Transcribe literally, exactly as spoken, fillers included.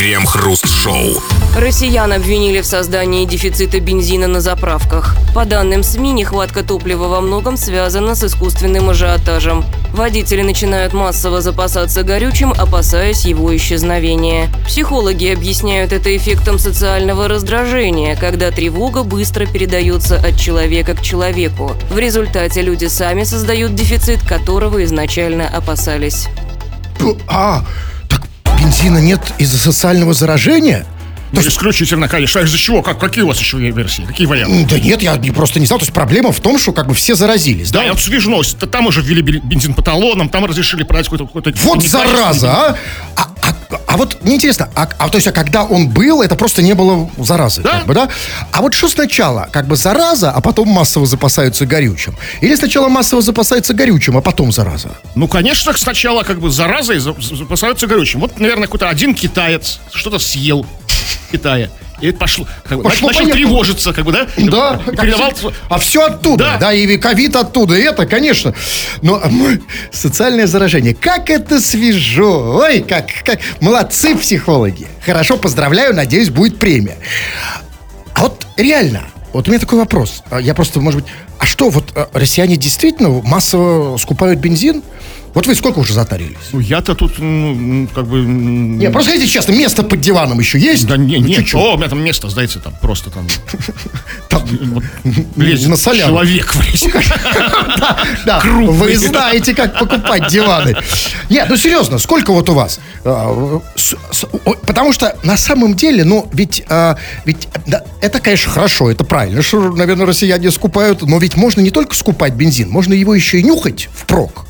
Крем-хруст-шоу. Россиян обвинили в создании дефицита бензина на заправках. По данным СМИ, нехватка топлива во многом связана с искусственным ажиотажем. Водители начинают массово запасаться горючим, опасаясь его исчезновения. Психологи объясняют это эффектом социального раздражения, когда тревога быстро передается от человека к человеку. В результате люди сами создают дефицит, которого изначально опасались. А, так бензина нет из-за социального заражения? Ну, исключительно, конечно. А из-за чего? Как, какие у вас еще версии? Какие варианты? Да нет, я не, просто не знал. То есть проблема в том, что как бы все заразились. Да, Да, я вот свежно. Там уже ввели бензин по талонам, там разрешили продать какой-то... какой-то Вот зараза, а? А, а, а вот мне интересно, а, а то есть, а когда он был, это просто не было заразы, Да? как бы, да? А вот что сначала, как бы зараза, а потом массово запасаются горючим? Или сначала массово запасаются горючим, а потом зараза? Ну, конечно, сначала как бы заразой запасаются горючим. Вот, наверное, какой-то один китаец что-то съел в Китае. И это пошло, как бы, Пошло, начал поехало. тревожиться, как бы, да? Да, И передавал... как все- а все оттуда, да, Да. и ковид оттуда, и это, конечно. Но м, социальное заражение, как это свежо, ой, как, как, молодцы психологи. Хорошо, поздравляю, надеюсь, будет премия. А вот реально, вот у меня такой вопрос, А я просто, может быть, а что, вот а, россияне действительно массово скупают бензин? Вот вы сколько уже затарились? Ну, я-то тут, ну, как бы... Не, просто скажите честно, место под диваном еще есть? Да не, Ну, нет, чуть-чуть. о, у меня там место, знаете, там просто там... Там, вот, лезет на соляру. человек влезет. Да, Крупный. вы знаете, как покупать диваны. Нет, ну серьезно, сколько вот у вас? А, с- с- о, Потому что на самом деле, ну, ведь, а, ведь да, это, конечно, хорошо, это правильно, что, наверное, россияне скупают, но ведь можно не только скупать бензин, можно его еще и нюхать впрок.